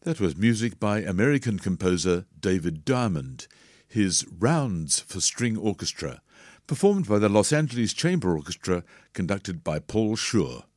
That was music by American composer David Diamond, his Rounds for String Orchestra, performed by the Los Angeles Chamber Orchestra, conducted by Paul Schur.